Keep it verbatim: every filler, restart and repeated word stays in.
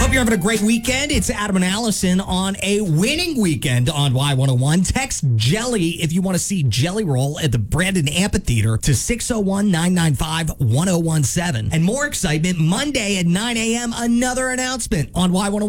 Hope you're having a great weekend. It's Adam and Allison on a winning weekend on Y one oh one. Text Jelly if you want to see Jelly Roll at the Brandon Amphitheater to six oh one, nine nine five, one oh one seven. And more excitement, Monday at nine a.m., another announcement on Y one oh one.